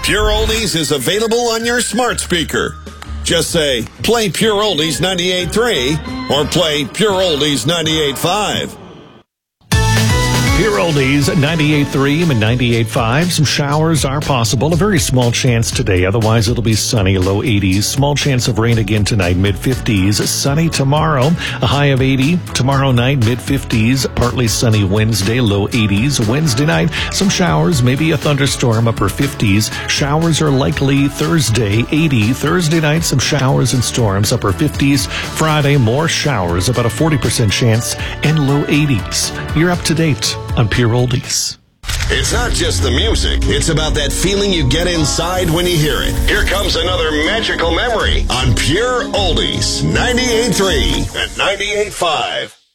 Pure Oldies is available on your smart speaker. Just say, play Pure Oldies 98.3 or play Pure Oldies 98.5. Pure Oldies 98.3 and 98.5. Some showers are possible. A very small chance today. Otherwise, it'll be sunny, low 80s. Small chance of rain again tonight, mid-50s. Sunny tomorrow, a high of 80. Tomorrow night, mid-50s. Partly sunny Wednesday, low 80s. Wednesday night, some showers, maybe a thunderstorm, upper 50s. Showers are likely Thursday, 80. Thursday night, some showers and storms, upper 50s. Friday, more showers, about a 40% chance, and low 80s. You're up to date on Pure Oldies. It's not just the music. It's about that feeling you get inside when you hear it. Here comes another magical memory on Pure Oldies 98.3 and 98.5.